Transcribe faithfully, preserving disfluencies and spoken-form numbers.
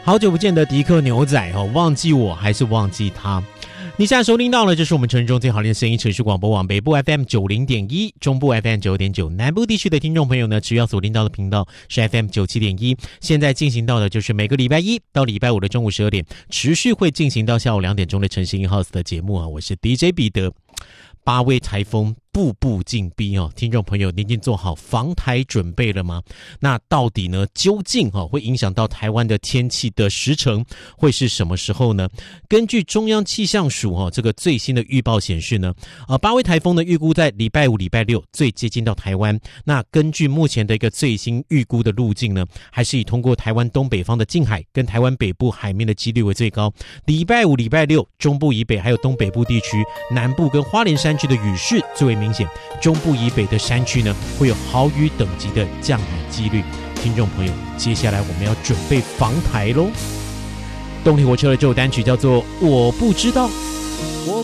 好久不见的迪克牛仔哦，忘记我还是忘记他？你现在收听到了，这是我们城市中最好听的声音，城市广播网北部 F M 九零点一，中部 F M 九点九，南部地区的听众朋友呢，只要锁定到的频道是 F M 九七点一。现在进行到的就是每个礼拜一到礼拜五的中午十二点，持续会进行到下午两点钟的城市 In-House 的节目啊。我是 D J 彼得。八位台风步步紧逼哦，听众朋友，你已经做好防台准备了吗？那到底呢，究竟哈、哦、会影响到台湾的天气的时程会是什么时候呢？根据中央气象署哈、哦、这个最新的预报显示呢，呃，八位台风呢预估在礼拜五、礼拜六最接近到台湾。那根据目前的一个最新预估的路径呢，还是以通过台湾东北方的近海跟台湾北部海面的几率为最高。礼拜五、礼拜六，中部以北还有东北部地区、南部跟花莲山区的雨势最为明显，中部以北的山区呢会有豪雨等级的降雨几率。听众朋友，接下来我们要准备防台咯。动力火车的这首单曲叫做《我不知道》，